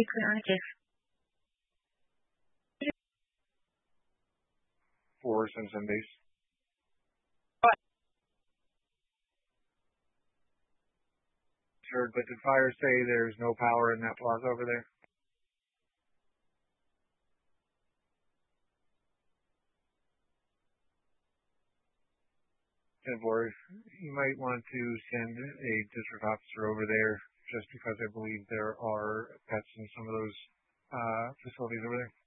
be clear on a case. For Simpson Base. Sure, but did fire say there's no power in that plaza over there? And Boris, you might want to send a district officer over there just because I believe there are pets in some of those facilities over there.